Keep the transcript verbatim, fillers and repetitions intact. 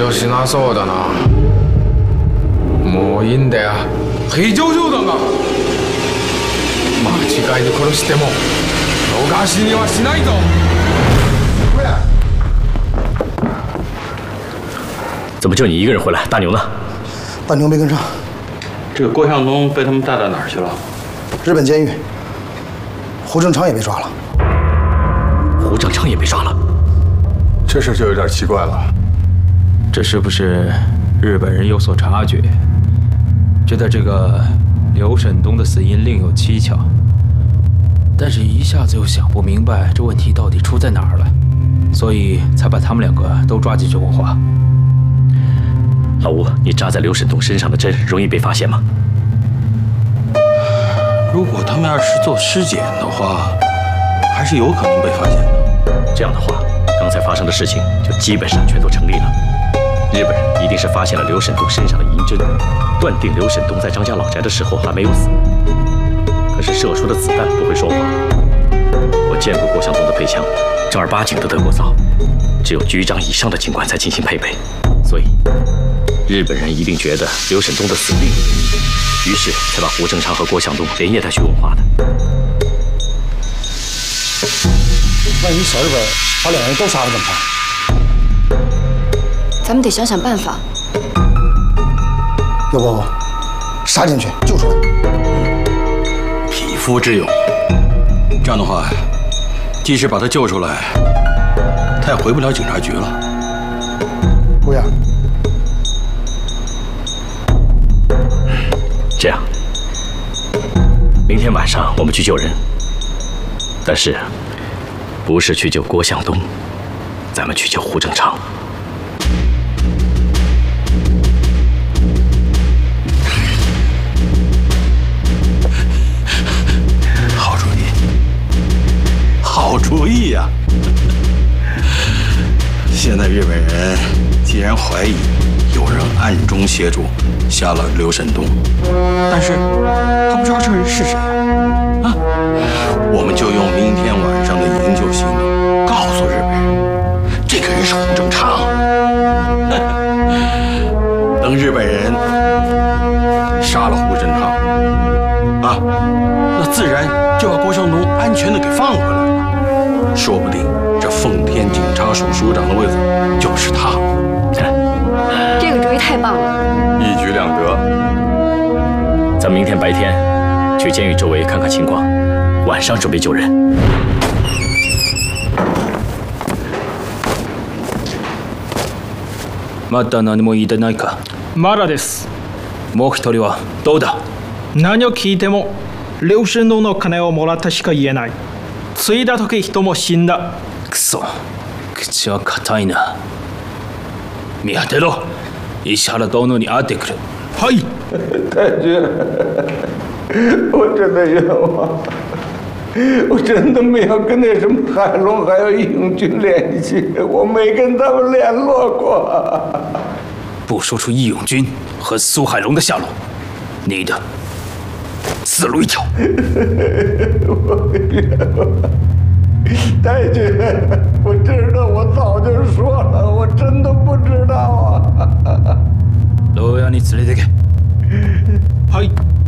調しなそうだな。もういいんだよ。非常冗談が。間違いに殺しても逃しにはしないぞ。 怎么就你一个人回来？大牛呢？ 大牛没跟上。 这个郭向东被他们带到哪儿去了？ 日本监狱。胡正昌也被抓了。 胡正昌也被抓了。 这事就有点奇怪了。 这是不是日本人有所察觉，觉得这个刘沈东的死因另有蹊跷，但是一下子又想不明白这问题到底出在哪儿了，所以才把他们两个都抓进去问话。 老吴，你扎在刘沈东身上的针容易被发现吗？ 如果他们要是做尸检的话，还是有可能被发现的。 这样的话，刚才发生的事情就基本上全都成立了。日本人一定是发现了刘沈东身上的银针，断定刘沈东在张家老宅的时候还没有死。可是射出的子弹不会说谎。我见过郭向东的配枪，正儿八经的德国造，只有局长以上的警官才进行配备，所以日本人一定觉得刘沈东的死另有原因，于是才把胡正昌和郭向东连夜带去问话的。 万一小日本把两人都杀了怎么办？ 咱们得想想办法。 要不杀进去救出来？ 匹夫之勇。这样的话，即使把他救出来，他也回不了警察局了。 顾亚， 这样，明天晚上我们去救人，但是不是去救郭向东，咱们去救胡正昌。 好主意，好主意呀！现在日本人既然怀疑有人暗中协助杀了刘沈东，但是他不知道这人是谁啊！啊，我们就用明天晚上的营救行动告诉日本人，这个人是胡正昌。等日本人杀了胡正昌，啊，那自然就把郭向东安全的给放回来了，说不定这奉天警察署署长的位子就是他。 这个主意太棒了， 一举两得。 咱们明天白天去监狱周围看看情况，晚上准备救人。 まだ何も言いてないか？ まだです。 もう一人はどうだ？ 何を聞いても劉振東の金をもらったしか言えない。継いだ時人も死んだ。 くそ、口は固いな。見当てろ。石原殿に会ってくれ。 はい。 太君，我真的冤枉，我真的没有跟那什么海龙还有义勇军联系，我没跟他们联络过。 不说出义勇军和苏海龙的下落，你的死路一条。 我冤枉，太君，我知道，我早就说了，我真的不知道啊。 牢屋に連れてけ。 はい。